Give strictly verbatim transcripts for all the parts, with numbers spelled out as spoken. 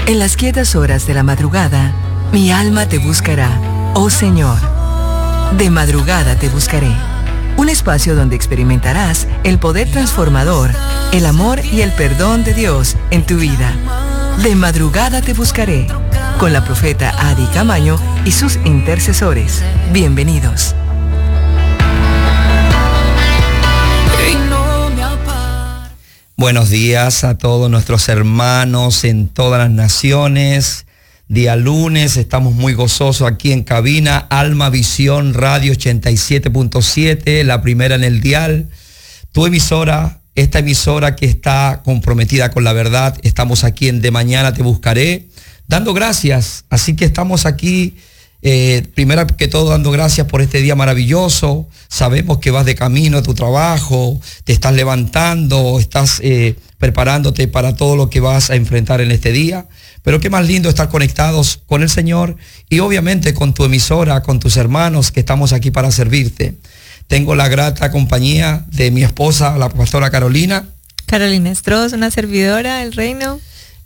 En las quietas horas de la madrugada, mi alma te buscará, oh Señor. De madrugada te buscaré. Un espacio donde experimentarás el poder transformador, el amor y el perdón de Dios en tu vida. De madrugada te buscaré, con la profeta Adi Camaño y sus intercesores. Bienvenidos. Buenos días a todos nuestros hermanos en todas las naciones. Día lunes, estamos muy gozosos aquí en cabina. Alma Visión Radio ochenta y siete punto siete, la primera en el dial. Tu emisora, esta emisora que está comprometida con la verdad. Estamos aquí en De Mañana Te Buscaré, dando gracias. Así que estamos aquí, eh, primero que todo, dando gracias por este día maravilloso. Sabemos que vas de camino a tu trabajo, te estás levantando, estás eh, preparándote para todo lo que vas a enfrentar en este día. Pero qué más lindo estar conectados con el Señor y obviamente con tu emisora, con tus hermanos que estamos aquí para servirte. Tengo la grata compañía de mi esposa, la pastora Carolina. Carolina Stross, una servidora del reino.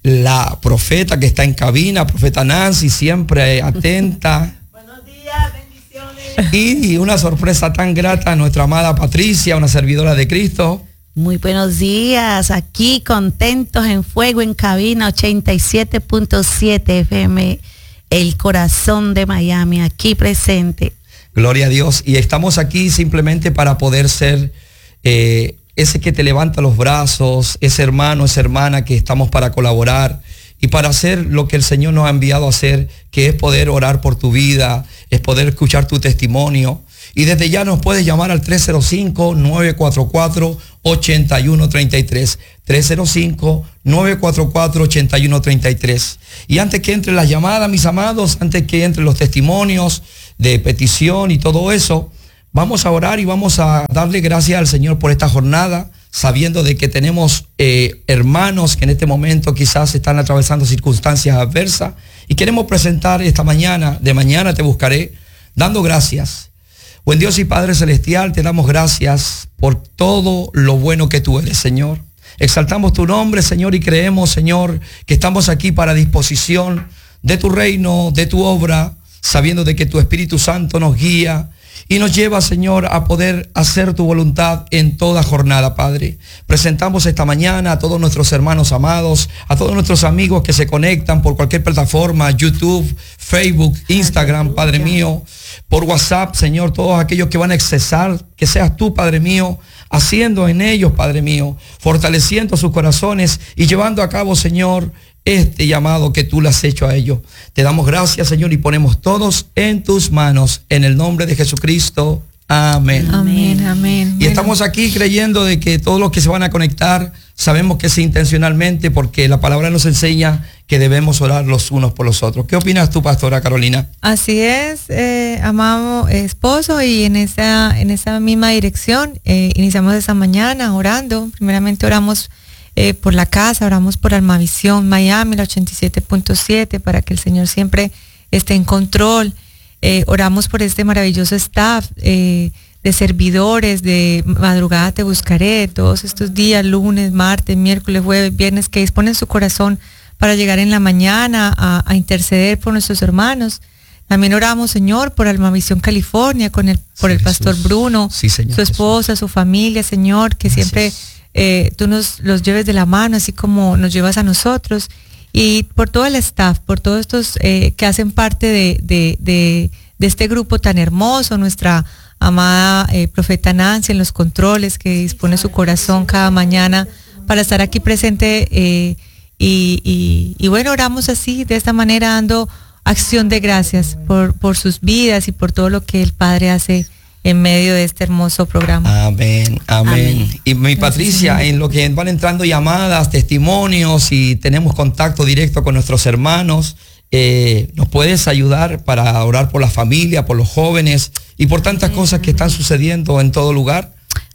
La profeta que está en cabina, profeta Nancy, siempre atenta. Buenos días, bendiciones. Y una sorpresa tan grata, nuestra amada Patricia, una servidora de Cristo. Muy buenos días, aquí contentos en fuego en cabina ochenta y siete punto siete F M, el corazón de Miami, aquí presente. Gloria a Dios, y estamos aquí simplemente para poder ser eh, ese que te levanta los brazos, ese hermano, esa hermana que estamos para colaborar y para hacer lo que el Señor nos ha enviado a hacer, que es poder orar por tu vida, es poder escuchar tu testimonio. Y desde ya nos puedes llamar al tres cero cinco, nueve cuatro cuatro, ocho uno tres tres, tres cero cinco, nueve cuatro cuatro, ocho uno tres tres. Y antes que entre las llamadas, mis amados, antes que entre los testimonios de petición y todo eso, vamos a orar y vamos a darle gracias al Señor por esta jornada, sabiendo de que tenemos eh, hermanos que en este momento quizás están atravesando circunstancias adversas y queremos presentar esta mañana, de mañana te buscaré, dando gracias. Buen Dios y Padre Celestial, te damos gracias por todo lo bueno que tú eres, Señor. Exaltamos tu nombre, Señor, y creemos, Señor, que estamos aquí para disposición de tu reino, de tu obra, sabiendo de que tu Espíritu Santo nos guía y nos lleva, Señor, a poder hacer tu voluntad en toda jornada, Padre. Presentamos esta mañana a todos nuestros hermanos amados, a todos nuestros amigos que se conectan por cualquier plataforma, YouTube, Facebook, Instagram, Padre mío, por WhatsApp, Señor, todos aquellos que van a accesar, que seas tú, Padre mío, haciendo en ellos, Padre mío, fortaleciendo sus corazones y llevando a cabo, Señor, este llamado que tú le has hecho a ellos. Te damos gracias, Señor, y ponemos todos en tus manos, en el nombre de Jesucristo. Amén. Amén, amén. Y estamos aquí creyendo de que todos los que se van a conectar, sabemos que es intencionalmente, porque la palabra nos enseña que debemos orar los unos por los otros. ¿Qué opinas tú, pastora Carolina? Así es, eh, amado esposo, y en esa, en esa misma dirección eh, iniciamos esta mañana orando. Primeramente oramos eh, por la casa, oramos por Almavisión Miami, la ochenta y siete punto siete, para que el Señor siempre esté en control. Eh, oramos por este maravilloso staff eh, de servidores, de madrugada te buscaré, todos estos días, lunes, martes, miércoles, jueves, viernes, que disponen su corazón para llegar en la mañana a, a interceder por nuestros hermanos. También oramos, Señor, por Almavisión California, con el, por sí, el pastor Jesús. Bruno, sí, Señor, su esposa, Jesús. Su familia, Señor, que Gracias. Siempre eh, tú nos los lleves de la mano, así como nos llevas a nosotros. Y por todo el staff, por todos estos eh, que hacen parte de, de, de, de este grupo tan hermoso, nuestra amada eh, profeta Nancy en los controles, que dispone su corazón cada mañana para estar aquí presente. Eh, y, y, y bueno, oramos así, de esta manera, dando acción de gracias por, por sus vidas y por todo lo que el Padre hace en medio de este hermoso programa. Amén, amén. amén. Y mi Patricia, Gracias, en lo que van entrando llamadas, testimonios y tenemos contacto directo con nuestros hermanos, eh, ¿nos puedes ayudar para orar por la familia, por los jóvenes y por tantas cosas que están sucediendo en todo lugar?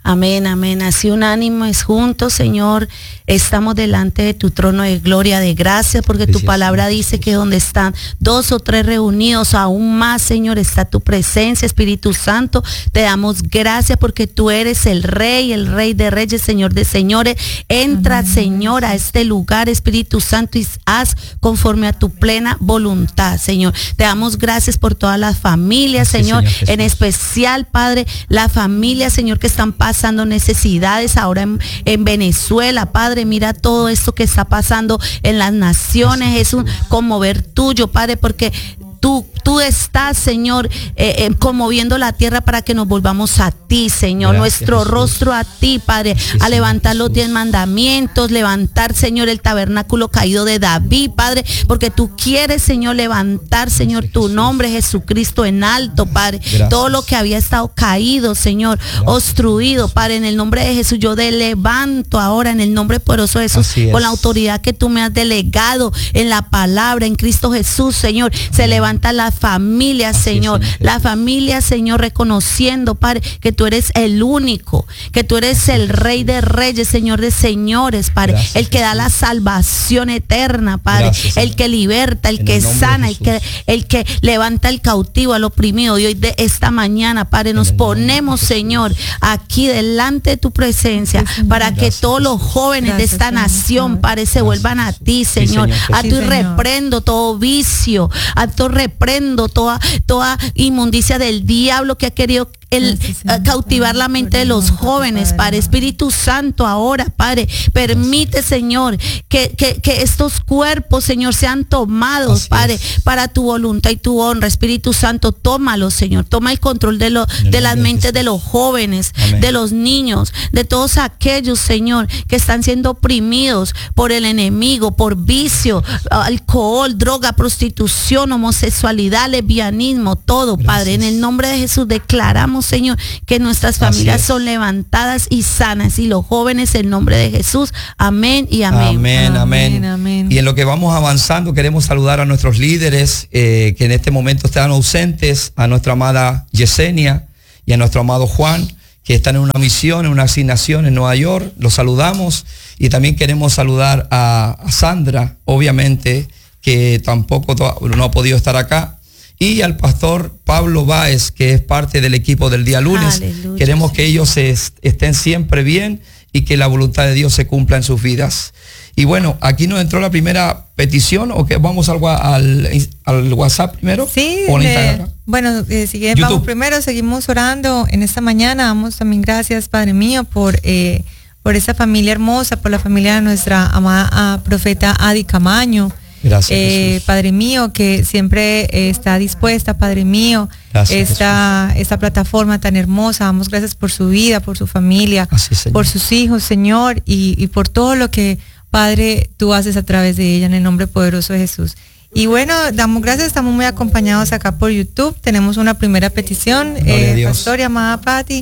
Amén, amén. Así unánimes juntos, Señor, estamos delante de tu trono de gloria, de gracia, porque tu palabra dice que donde están dos o tres reunidos, aún más, Señor, está tu presencia, Espíritu Santo. Te damos gracias porque tú eres el Rey, el Rey de Reyes, Señor de Señores. Entra, amén, Señor, a este lugar, Espíritu Santo, y haz conforme a tu plena voluntad, Señor. Te damos gracias por todas las familias, sí, Señor, Señor en especial, Padre, la familia, Señor, que están pasando pasando necesidades ahora en, en Venezuela, Padre. Mira todo esto que está pasando en las naciones, es un conmover tuyo, Padre, porque Tú, tú estás, Señor, eh, eh, conmoviendo la tierra para que nos volvamos a ti, Señor. Gracias, nuestro Jesús. Rostro a ti, Padre, sí, a levantar Señor, los diez mandamientos, levantar, Señor, el tabernáculo caído de David, Padre, porque tú quieres, Señor, levantar, Señor, gracias, tu Jesús. Nombre, Jesucristo, en alto, Padre. Gracias. Todo lo que había estado caído, Señor, gracias, obstruido, Padre, en el nombre de Jesús, yo te levanto ahora en el nombre poderoso de Jesús, con la autoridad que tú me has delegado en la palabra, en Cristo Jesús, Señor. Se levanta la familia, Señor, es, la familia, Señor, reconociendo, Padre, que tú eres el único, que tú eres el Rey de Reyes, Señor de Señores, Padre, gracias, el que Jesús. Da la salvación eterna, Padre, gracias, el que liberta, el en que el sana, el que, el que levanta al cautivo, al oprimido. Y hoy de esta mañana, Padre, nos ponemos, Señor, aquí delante de tu presencia, gracias, para que gracias, todos los jóvenes gracias, de esta Señor, nación, Padre, se gracias, vuelvan a ti, Señor. Sí, Señor, a tu sí, reprendo todo vicio, a tu reprendo toda, toda inmundicia del diablo que ha querido el uh, cautivar la mente de los jóvenes, Padre. Espíritu Santo, ahora, Padre, permite, Señor, que, que, que estos cuerpos, Señor, sean tomados, así Padre, es. Para tu voluntad y tu honra. Espíritu Santo, tómalo, Señor, toma el control de, lo, de las mentes de los jóvenes, amén, de los niños, de todos aquellos, Señor, que están siendo oprimidos por el enemigo, por vicio, alcohol, droga, prostitución, homosexualidad, lesbianismo, todo, gracias, Padre. En el nombre de Jesús declaramos, Señor, que nuestras familias son levantadas y sanas, y los jóvenes, en nombre de Jesús. Amén y amén. Amén, amén. amén. Y en lo que vamos avanzando, queremos saludar a nuestros líderes eh, que en este momento están ausentes, a nuestra amada Yesenia y a nuestro amado Juan, que están en una misión, en una asignación en Nueva York. Los saludamos, y también queremos saludar a, a Sandra, obviamente, que tampoco no ha podido estar acá, y al pastor Pablo Báez, que es parte del equipo del día lunes. Aleluya. Queremos que ellos est estén siempre bien y que la voluntad de Dios se cumpla en sus vidas. Y bueno, aquí nos entró la primera petición, o que vamos al, al, al WhatsApp primero. Sí, le, bueno, eh, si YouTube. Vamos primero, seguimos orando en esta mañana. Damos también gracias, Padre mío, por, eh, por esa familia hermosa, por la familia de nuestra amada profeta Adi Camaño. Gracias, eh, Padre mío, que siempre eh, está dispuesta, Padre mío, gracias, esta, esta plataforma tan hermosa. Damos gracias por su vida, por su familia, así, por sus hijos, Señor, y, y por todo lo que, Padre, tú haces a través de ella, en el nombre poderoso de Jesús. Y bueno, damos gracias, estamos muy acompañados acá por YouTube. Tenemos una primera petición, eh, pastor y amada Patti.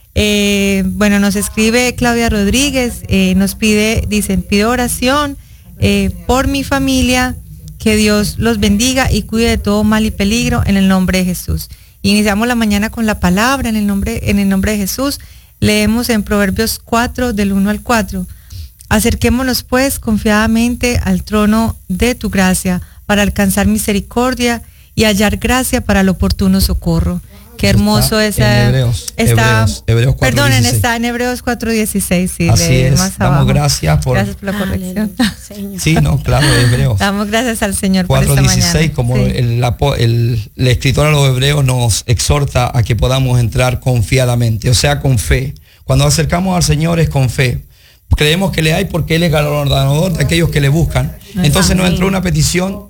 Eh, bueno, nos escribe Claudia Rodríguez, eh, nos pide, dicen, pido oración Eh, por mi familia, que Dios los bendiga y cuide de todo mal y peligro en el nombre de Jesús. Iniciamos la mañana con la palabra en el nombre, en el nombre de Jesús. Leemos en Proverbios cuatro, del uno al cuatro. Acerquémonos pues confiadamente al trono de tu gracia para alcanzar misericordia y hallar gracia para el oportuno socorro. Qué hermoso es esa. Hebreos, está, Hebreos, Hebreos cuatro, perdonen, dieciséis. Está en Hebreos cuatro dieciséis. Sí, así es. Más damos abajo. gracias por. Gracias por la corrección. Sí, no, claro, Hebreos. Damos gracias al Señor por cuatro, esta dieciséis, mañana. como sí. el, el, el, el escritor a los Hebreos nos exhorta a que podamos entrar confiadamente, o sea, con fe. Cuando nos acercamos al Señor es con fe. Creemos que le hay porque Él es galardonador de aquellos que le buscan. Entonces nos entró una petición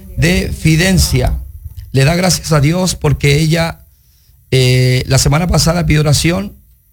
de Fidencia. Le da gracias a Dios porque ella eh, la semana pasada pidió oración,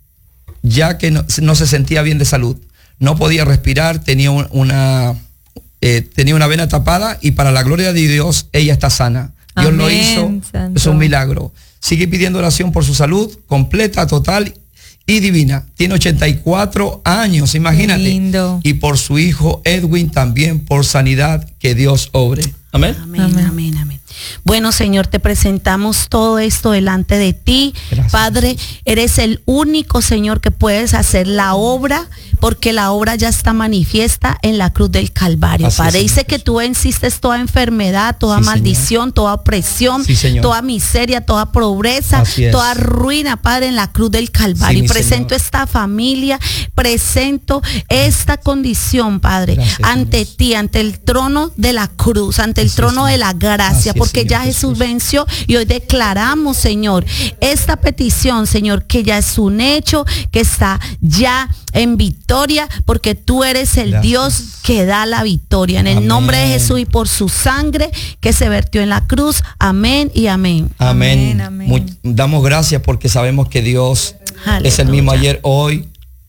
ya que no, no se sentía bien de salud. No podía respirar, tenía una, eh, tenía una vena tapada, y para la gloria de Dios ella está sana. Dios Amén, lo hizo, santo. Es un milagro. Sigue pidiendo oración por su salud completa, total y divina. Tiene ochenta y cuatro años, imagínate. Qué lindo. Y por su hijo Edwin también, por sanidad, que Dios obre. Amén. Amén, amén, amén. Bueno, Señor, te presentamos todo esto delante de ti. Gracias, Padre, Jesús. eres el único, Señor, que puedes hacer la obra, porque la obra ya está manifiesta en la cruz del Calvario. Así Padre, es, dice Señor que Jesús. tú venciste toda enfermedad, toda Sí, maldición, Señor. toda opresión, Sí, Señor. toda miseria, toda pobreza, Así es. toda ruina, Padre, en la cruz del Calvario. Sí, mi Presento Señor. esta familia, presento esta condición, Padre, Gracias, ante Señor. ti, ante el trono de la cruz, ante el Así es, trono de Señor. la gracia, Así es, porque Señor ya Jesús Jesús. venció y hoy declaramos, Señor, esta petición, Señor, que ya es un hecho, que está ya en victoria, porque tú eres el Gracias. Dios que da la victoria. En el Amén. nombre de Jesús y por su sangre que se vertió en la cruz. Amén y amén. Amén. Amén, amén. Mu- damos gracias porque sabemos que Dios es el mismo Aleluya. ayer, hoy,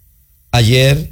ayer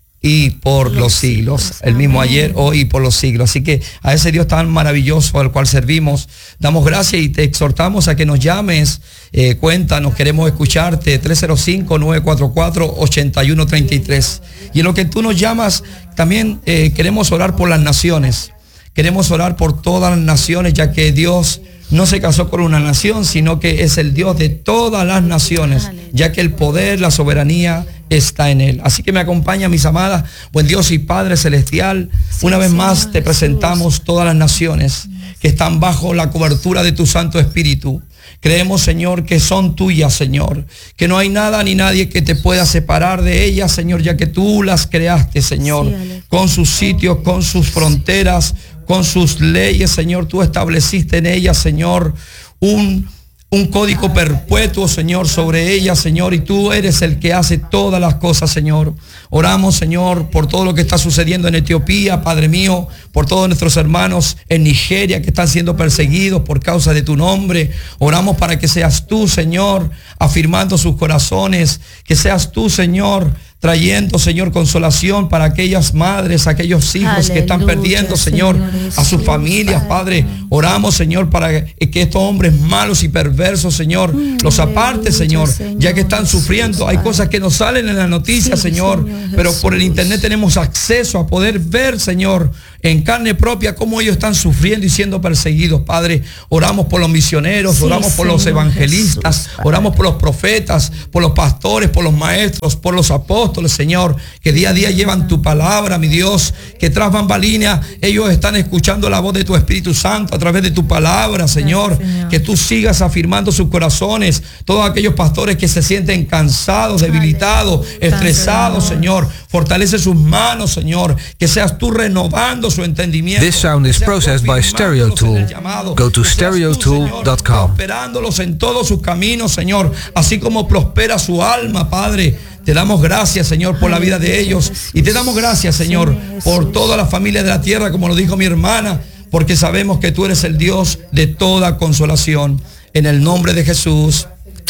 y por los, Los siglos. siglos. El mismo Amén. ayer, hoy y por los siglos. Así que a ese Dios tan maravilloso al cual servimos, damos gracias y te exhortamos a que nos llames. Eh, cuéntanos, queremos escucharte. tres cero cinco, nueve cuatro cuatro, ocho uno tres tres. Y en lo que tú nos llamas, también eh, queremos orar por las naciones. Queremos orar por todas las naciones, ya que Dios no se casó con una nación, sino que es el Dios de todas las naciones, Aleluya. ya que el poder, la soberanía está en Él. Así que me acompaña, mis amadas, buen Dios y Padre Celestial. Sí, Una vez Señor más te Jesús. presentamos todas las naciones que están bajo la cobertura de tu Santo Espíritu. Creemos, Señor, que son tuyas, Señor, que no hay nada ni nadie que te pueda separar de ellas, Señor, ya que tú las creaste, Señor, Sí, aleluya. con sus sitios, con sus fronteras, con sus leyes, Señor. Tú estableciste en ellas, Señor, un, un código perpetuo, Señor, sobre ellas, Señor, y tú eres el que hace todas las cosas, Señor. Oramos, Señor, por todo lo que está sucediendo en Etiopía, Padre mío, por todos nuestros hermanos en Nigeria que están siendo perseguidos por causa de tu nombre. Oramos para que seas tú, Señor, afirmando sus corazones, que seas tú, Señor, trayendo, Señor, consolación para aquellas madres, aquellos hijos que están Aleluya, perdiendo, Señor, Señor a sus Jesús, familias, Padre. Padre. Oramos, Señor, para que estos hombres malos y perversos, Señor, los aparte, aleluya, Señor, Señor ya que están Jesús, sufriendo. Hay Padre. cosas que nos salen en la noticia, Sí, Señor, Señor pero por el Jesús. internet tenemos acceso a poder ver, Señor, en carne propia cómo ellos están sufriendo y siendo perseguidos, Padre. Oramos por los misioneros, Sí, oramos por los Señor evangelistas, Jesús, Padre. oramos por los profetas, por los pastores, por los maestros, por los apóstoles, Señor, que día a día llevan tu palabra, mi Dios, que tras bambalinas ellos están escuchando la voz de tu Espíritu Santo a través de tu palabra, Señor. Gracias, Señor. Que tú sigas afirmando sus corazones, todos aquellos pastores que se sienten cansados, debilitados, estresados, Señor. Fortalece sus manos, Señor. Que seas tú renovando su entendimiento. This sound is Que seas tú processed by afirmándolos Stereo en el Tool. llamado. Go to Que seas tú, stereo tool Señor, dot com. prosperándolos en todos sus caminos, Señor. Así como prospera su alma, Padre. Te damos gracias, Señor, por la vida de ellos. Y te damos gracias, Señor, por toda la familia de la tierra, como lo dijo mi hermana, porque sabemos que tú eres el Dios de toda consolación. En el nombre de Jesús.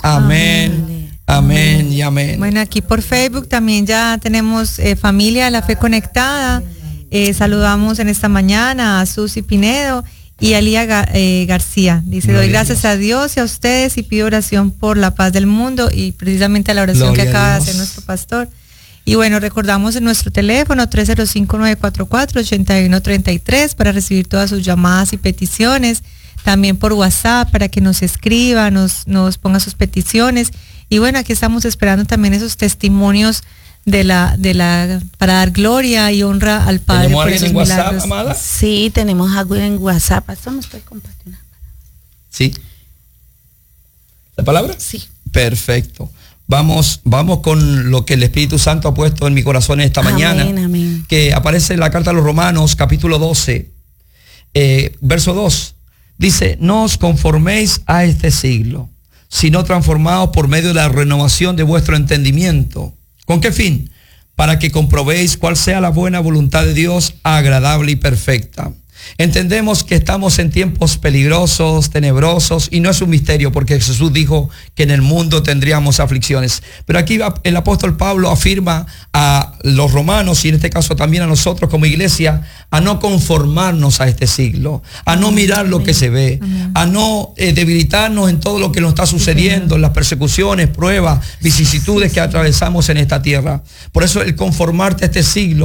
Amén. Amén y amén. Bueno, aquí por Facebook también ya tenemos eh, familia de la fe conectada. Eh, saludamos en esta mañana a Susi Pinedo y a Lía Ga- eh, García. Dice, Gloria doy a gracias Dios. a Dios y a ustedes y pido oración por la paz del mundo y precisamente a la oración Gloria que a acaba de Dios. hacer nuestro pastor. Y bueno, recordamos en nuestro teléfono tres cero cinco, nueve cuatro cuatro, ocho uno tres tres para recibir todas sus llamadas y peticiones. También por WhatsApp para que nos escriba, nos, nos ponga sus peticiones. Y bueno, aquí estamos esperando también esos testimonios de la, de la, para dar gloria y honra al Padre ¿Tenemos por alguien esos en WhatsApp, milagros. amada? Sí, tenemos algo en WhatsApp. Esto me estoy compartiendo. Sí. ¿La palabra? Sí. Perfecto. Vamos, vamos con lo que el Espíritu Santo ha puesto en mi corazón esta Amén, mañana. amén. Que aparece en la carta a los Romanos, capítulo doce, eh, verso dos. Dice, no os conforméis a este siglo, sino transformaos por medio de la renovación de vuestro entendimiento. ¿Con qué fin? Para que comprobéis cuál sea la buena voluntad de Dios, agradable y perfecta. Entendemos que estamos en tiempos peligrosos, tenebrosos, y no es un misterio porque Jesús dijo que en el mundo tendríamos aflicciones. Pero aquí el apóstol Pablo afirma a los romanos, y en este caso también a nosotros como iglesia, a no conformarnos a este siglo, a no mirar lo que se ve, a no eh, debilitarnos en todo lo que nos está sucediendo, las persecuciones, pruebas, vicisitudes que atravesamos en esta tierra. Por eso el conformarte a este siglo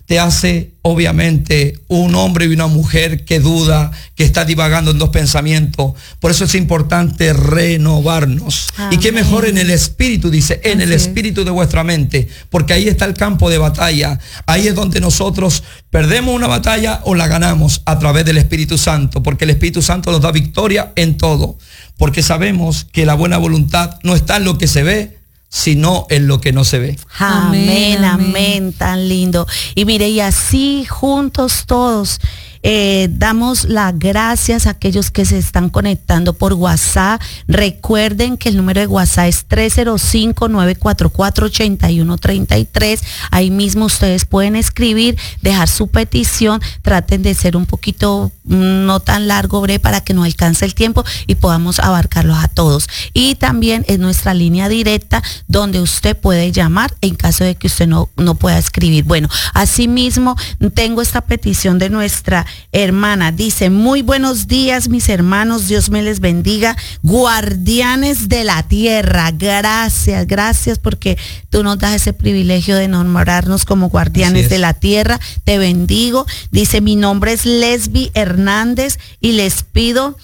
te hace obviamente un hombre y una mujer que duda, que está divagando en dos pensamientos. Por eso es importante renovarnos. Amén. Y qué mejor en el espíritu, dice, en Así el espíritu es. de vuestra mente, porque ahí está el campo de batalla. Ahí es donde nosotros perdemos una batalla o la ganamos a través del Espíritu Santo, porque el Espíritu Santo nos da victoria en todo, porque sabemos que la buena voluntad no está en lo que se ve, sino en lo que no se ve. Amén, amén, amén, tan lindo. Y mire, y así juntos todos eh, damos las gracias a aquellos que se están conectando por WhatsApp. Recuerden que el número de WhatsApp es tres cero cinco, nueve cuatro cuatro, ocho uno tres tres. Ahí mismo ustedes pueden escribir, dejar su petición. Traten de ser un poquito no tan largo, breve, para que nos alcance el tiempo y podamos abarcarlos a todos. Y también es nuestra línea directa donde usted puede llamar en caso de que usted no, no pueda escribir. Bueno, asimismo tengo esta petición de nuestra hermana. Dice: muy buenos días, mis hermanos, Dios me les bendiga, guardianes de la tierra. Gracias, gracias porque tú nos das ese privilegio de nombrarnos como guardianes de la tierra. Te bendigo. Dice: mi nombre es Lesbi Hernández y les pido,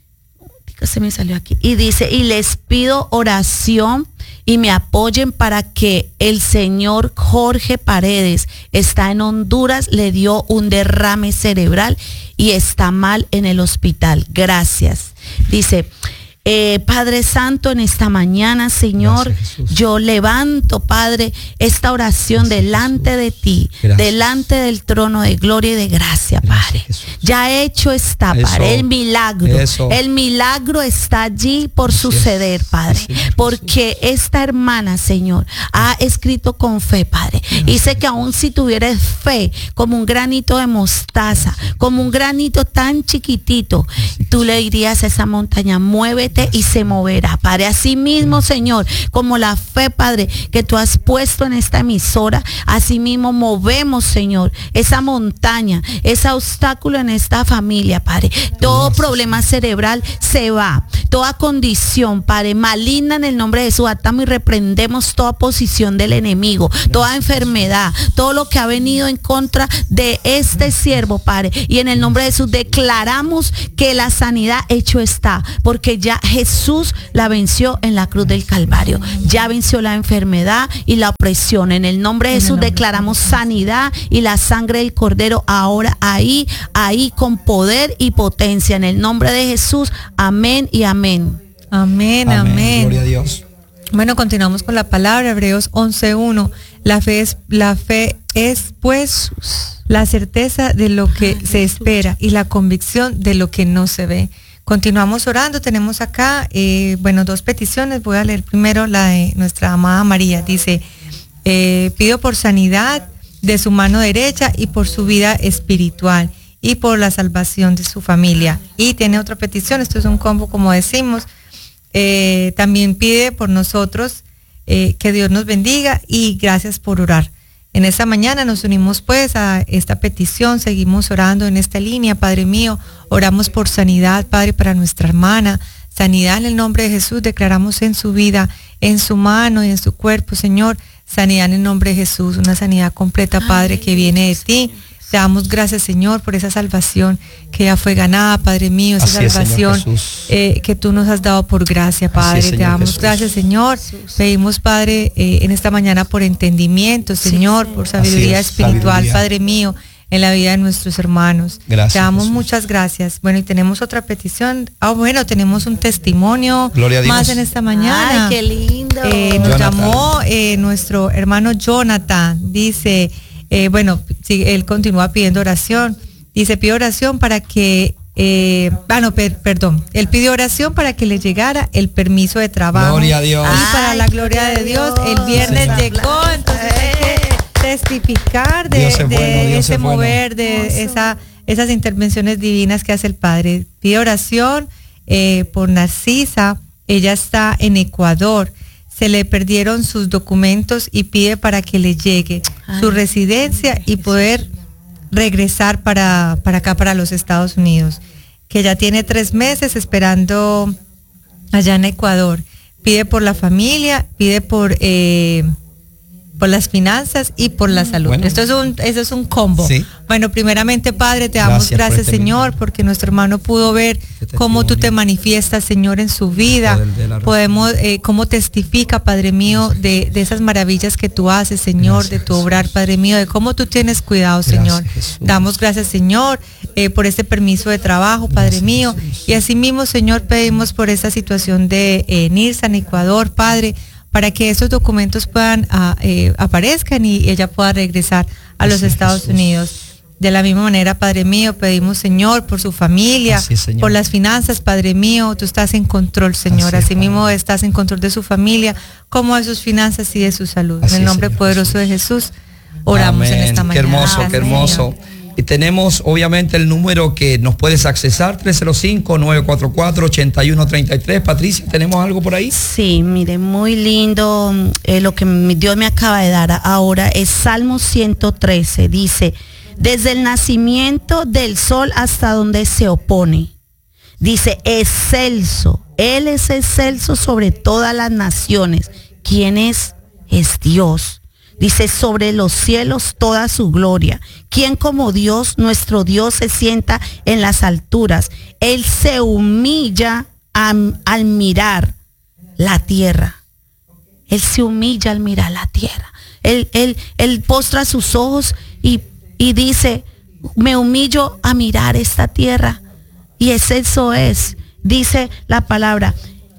se me salió aquí, y dice, y les pido oración y me apoyen para que el señor Jorge Paredes está en Honduras, le dio un derrame cerebral y está mal en el hospital. Gracias. Dice: Eh, Padre Santo, en esta mañana, Señor, gracias, yo levanto, Padre, esta oración gracias, delante Jesús. de ti, gracias. delante del trono de gloria y de gracia, Padre. Gracias, ya hecho está, Eso. Padre, el milagro. Eso. El milagro está allí por gracias. suceder, Padre, gracias, porque esta hermana, Señor, ha escrito con fe, Padre. Gracias. Y sé que aún si tuvieras fe, como un granito de mostaza, gracias. como un granito tan chiquitito, gracias. tú le dirías a esa montaña: muévete y se moverá, Padre. Así mismo, Señor, como la fe, Padre, que tú has puesto en esta emisora, así mismo movemos, Señor, esa montaña, ese obstáculo en esta familia, Padre. Todo problema cerebral se va, toda condición, Padre, maligna, en el nombre de Jesús, atamos y reprendemos toda posición del enemigo, toda enfermedad, todo lo que ha venido en contra de este siervo, Padre, y en el nombre de Jesús declaramos que la sanidad hecho está, porque ya Jesús la venció en la cruz del Calvario. Ya venció la enfermedad y la opresión. En el nombre de Jesús declaramos sanidad y la sangre del Cordero ahora ahí, ahí con poder y potencia. En el nombre de Jesús, amén y amén. Amén, amén. amén. Gloria a Dios. Bueno, continuamos con la palabra, Hebreos once uno. La fe es, la fe es pues la certeza de lo que Ay, se espera y la convicción de lo que no se ve. Continuamos orando. Tenemos acá, eh, bueno, dos peticiones. Voy a leer primero la de nuestra amada María. Dice: eh, pido por sanidad de su mano derecha y por su vida espiritual y por la salvación de su familia. Y tiene otra petición, esto es un combo, como decimos. Eh, también pide por nosotros, eh, que Dios nos bendiga, y gracias por orar. En esta mañana nos unimos pues a esta petición, seguimos orando en esta línea. Padre mío, oramos por sanidad, Padre, para nuestra hermana, sanidad en el nombre de Jesús. Declaramos en su vida, en su mano y en su cuerpo, Señor, sanidad en el nombre de Jesús, una sanidad completa, Padre, que viene de ti. Te damos gracias, Señor, por esa salvación que ya fue ganada, Padre mío, esa Así salvación es, eh, que tú nos has dado por gracia, Padre. Es, Te damos Jesús. gracias, Señor. Jesús. Pedimos, Padre, eh, en esta mañana por entendimiento, Señor, sí, por sabiduría es, espiritual, sabiduría. Padre mío, en la vida de nuestros hermanos. Gracias, Te damos Jesús. muchas gracias. Bueno, y tenemos otra petición. Ah, bueno, tenemos un testimonio más en esta mañana. Ay, qué lindo. Eh, nos Jonathan. llamó eh, nuestro hermano Jonathan. Dice... Eh, bueno, sí, él continúa pidiendo oración. Dice: pido oración para que, eh, ah, no, per, perdón, él pidió oración para que le llegara el permiso de trabajo. Gloria a Dios. Y Ay, para la gloria de Dios, el viernes sí. llegó, entonces hay que testificar de, de bueno, ese mover, bueno. de awesome. esa, esas intervenciones divinas que hace el Padre. Pide oración eh, por Narcisa, ella está en Ecuador. Se le perdieron sus documentos y pide para que le llegue Ay, su residencia y poder regresar para, para acá, para los Estados Unidos, que ya tiene tres meses esperando allá en Ecuador. Pide por la familia, pide por, eh, por las finanzas y por la salud. Bueno, esto es un, eso es un combo. Sí. Bueno, primeramente, Padre, te damos gracias, gracias por Señor, este porque nuestro hermano pudo ver cómo tú te manifiestas, Señor, en su vida. Podemos, eh, cómo testifica, Padre mío, de, de esas maravillas que tú haces, Señor, gracias, de tu obrar, Padre mío, de cómo tú tienes cuidado, Señor. Gracias, damos gracias, Señor, eh, por este permiso de trabajo, Padre gracias, mío. Jesús. Y asimismo, Señor, pedimos por esta situación de eh, Nirsa, en Ecuador, Padre, para que esos documentos puedan a, eh, aparezcan y ella pueda regresar a los Jesús, Estados Jesús. Unidos. De la misma manera, Padre mío, pedimos, Señor, por su familia, así, por las finanzas, Padre mío, tú estás en control, Señor. Así, Asimismo Padre. Estás en control de su familia, como de sus finanzas y de su salud. Así, en el nombre Señor, poderoso Jesús. de Jesús, oramos Amén. En esta mañana. Qué hermoso, Amén. Qué hermoso. Y tenemos obviamente el número que nos puedes accesar, tres cero cinco, nueve cuatro cuatro, ocho uno tres tres. Patricia, ¿tenemos algo por ahí? Sí, mire, muy lindo. Eh, lo que Dios me acaba de dar ahora es Salmo ciento trece. Dice, desde el nacimiento del sol hasta donde se opone. Dice, excelso. Él es excelso sobre todas las naciones. ¿Quién es? Es Dios. Dice, sobre los cielos toda su gloria. ¿Quién como Dios? Nuestro Dios se sienta en las alturas. Él se humilla a, al mirar la tierra. Él se humilla al mirar la tierra. Él, él, él postra sus ojos y, y dice, me humillo a mirar esta tierra. Y eso es, dice la palabra.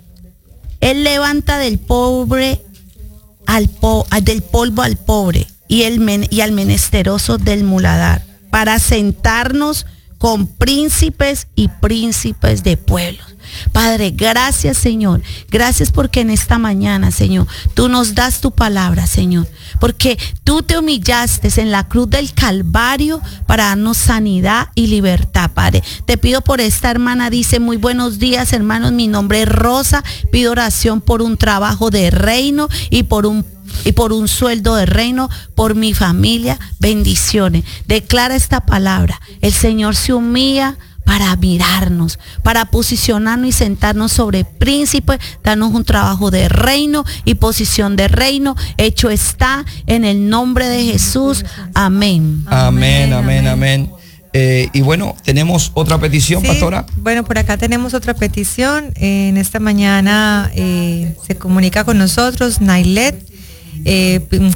Él levanta del pobre Al po, del polvo al pobre y, el men, y al menesteroso del muladar, para sentarnos con príncipes y príncipes de pueblos. Padre, gracias, Señor. Gracias porque en esta mañana, Señor, tú nos das tu palabra, Señor. Porque tú te humillaste en la cruz del Calvario para darnos sanidad y libertad, Padre. Te pido por esta hermana, dice, muy buenos días, hermanos. Mi nombre es Rosa. Pido oración por un trabajo de reino y por un y por un sueldo de reino, por mi familia. Bendiciones. Declara esta palabra. El Señor se humilla para mirarnos, para posicionarnos y sentarnos sobre príncipes, darnos un trabajo de reino y posición de reino. Hecho está en el nombre de Jesús. Amén. Amén, amén, amén. amén. Eh, y bueno, tenemos otra petición, sí, pastora. Bueno, por acá tenemos otra petición. Eh, en esta mañana eh, se comunica con nosotros Nailet. Eh,